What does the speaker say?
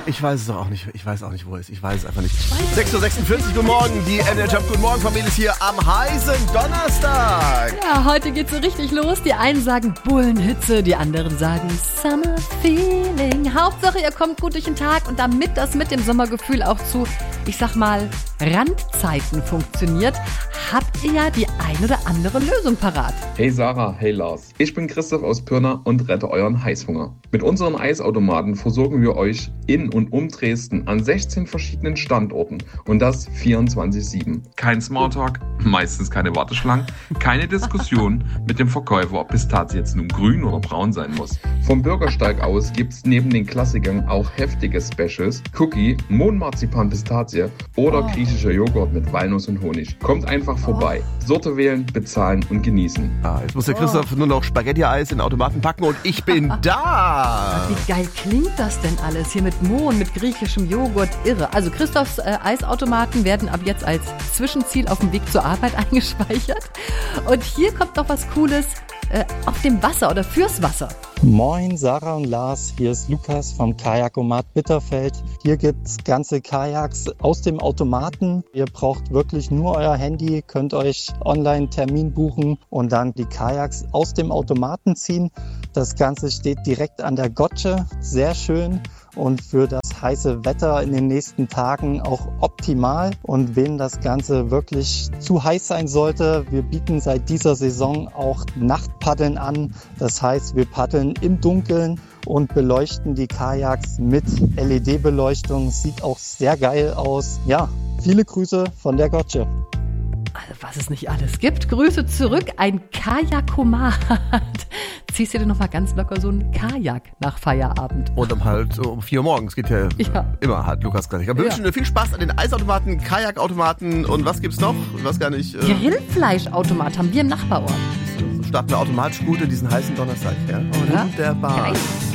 Ich weiß es doch auch nicht. Ich weiß auch nicht, wo er ist. Ich weiß es einfach nicht. 6.46 Uhr, guten Morgen. Die NL Job Guten Morgen Familie ist hier am heißen Donnerstag. Ja, heute geht's so richtig los. Die einen sagen Bullenhitze, die anderen sagen Summer Feeling. Hauptsache, ihr kommt gut durch den Tag und damit das mit dem Sommergefühl auch zu, ich sag mal, Randzeiten funktioniert, habt ihr ja die ein oder andere Lösung parat. Hey Sarah, hey Lars. Ich bin Christoph aus Pirna und rette euren Heißhunger. Mit unseren Eisautomaten versorgen wir euch in und um Dresden an 16 verschiedenen Standorten und das 24/7. Kein Smalltalk, meistens keine Warteschlangen, keine Diskussion mit dem Verkäufer, ob Pistazie jetzt nun grün oder braun sein muss. Vom Bürgersteig aus gibt's neben den Klassikern auch heftige Specials, Cookie, Mohnmarzipan Pistazie oder griechischer Joghurt mit Walnuss und Honig. Kommt einfach vorbei. Sorte wählen, bezahlen und genießen. Jetzt muss der Christoph nur noch Spaghetti-Eis in den Automaten packen und ich bin da. Wie geil klingt das denn alles? Hier mit Mohn, mit griechischem Joghurt, irre. Also Christophs Eisautomaten werden ab jetzt als Zwischenziel auf dem Weg zur Arbeit eingespeichert. Und hier kommt noch was Cooles auf dem Wasser oder fürs Wasser. Moin Sarah und Lars, hier ist Lukas vom Kajakomat Bitterfeld. Hier gibt's ganze Kajaks aus dem Automaten. Ihr braucht wirklich nur euer Handy, könnt euch online einen Termin buchen und dann die Kajaks aus dem Automaten ziehen. Das Ganze steht direkt an der Gotsche, sehr schön und für das heiße Wetter in den nächsten Tagen auch optimal. Und wem das Ganze wirklich zu heiß sein sollte, wir bieten seit dieser Saison auch Nachtpaddeln an. Das heißt, wir paddeln im Dunkeln und beleuchten die Kajaks mit LED-Beleuchtung. Sieht auch sehr geil aus. Ja, viele Grüße von der Gotsche. Also was es nicht alles gibt. Grüße zurück, ein Kajakomat. Ziehst du dir noch mal ganz locker so ein Kajak nach Feierabend. Und um 4 Uhr morgens geht ja immer, hat Lukas gesagt. Wir wünschen dir viel Spaß an den Eisautomaten, Kajakautomaten und was gibt's noch? Ich weiß gar nicht. Grillfleischautomat haben wir im Nachbarort. Starten wir automatisch gut in diesen heißen Donnerstag, ja? Oder? Wunderbar. Geil.